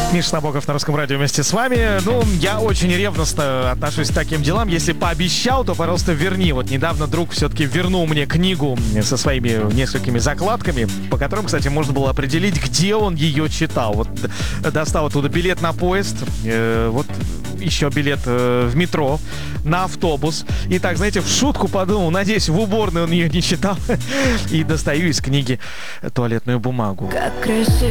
Миша Набоков на Русском радио вместе с вами. Ну, я очень ревностно отношусь к таким делам. Если пообещал, то, пожалуйста, верни. Вот недавно друг все-таки вернул мне книгу со своими несколькими закладками, по которым, кстати, можно было определить, где он ее читал. Вот достал оттуда билет на поезд, вот еще билет в метро, на автобус. И так, знаете, в шутку подумал, надеюсь, в уборной он ее не читал. И достаю из книги туалетную бумагу.